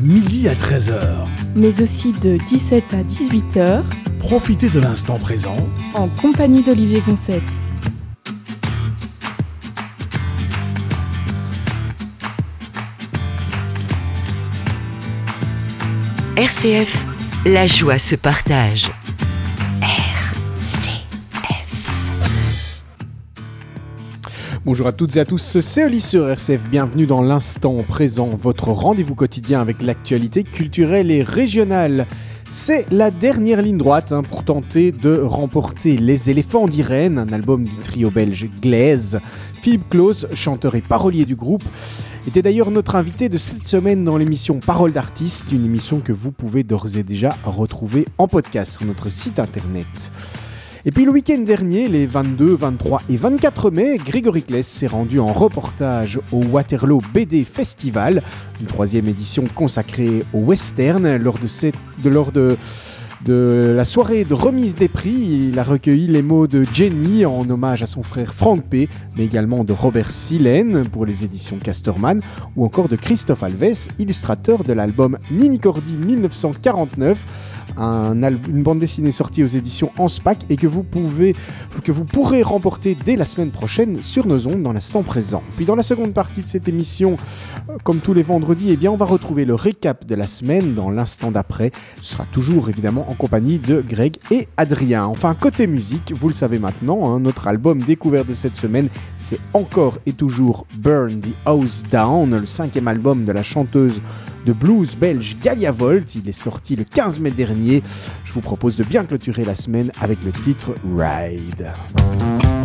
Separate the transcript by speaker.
Speaker 1: midi à 13h.
Speaker 2: Mais aussi de 17 à 18h.
Speaker 1: Profitez de l'instant présent
Speaker 2: en compagnie d'Olivier Goncept.
Speaker 3: RCF, la joie se partage.
Speaker 4: Bonjour à toutes et à tous, c'est Oli sur RCF, bienvenue dans l'instant présent, votre rendez-vous quotidien avec l'actualité culturelle et régionale. C'est la dernière ligne droite pour tenter de remporter Les Éléphants d'Irène, un album du trio belge Glaise. Philippe Claus, chanteur et parolier du groupe, était d'ailleurs notre invité de cette semaine dans l'émission Paroles d'artistes, une émission que vous pouvez d'ores et déjà retrouver en podcast sur notre site internet. Et puis le week-end dernier, les 22, 23 et 24 mai, Grégory Claes s'est rendu en reportage au Waterloo BD Festival, une 3e édition consacrée au western. Lors de la soirée de remise des prix, il a recueilli les mots de Jenny en hommage à son frère Frank P, mais également de Robert Silène pour les éditions Casterman, ou encore de Christophe Alves, illustrateur de l'album Nini Cordy 1949, une bande dessinée sortie aux éditions Anspach et que vous pourrez remporter dès la semaine prochaine sur nos ondes dans l'instant présent. Puis dans la seconde partie de cette émission, comme tous les vendredis, on va retrouver le récap de la semaine dans l'instant d'après. Ce sera toujours évidemment en compagnie de Greg et Adrien. Enfin, côté musique, vous le savez maintenant, notre album découvert de cette semaine, c'est encore et toujours Burn the House Down, le 5e album de la chanteuse de blues belge Galia Volt. Il est sorti le 15 mai dernier. Je vous propose de bien clôturer la semaine avec le titre Ride.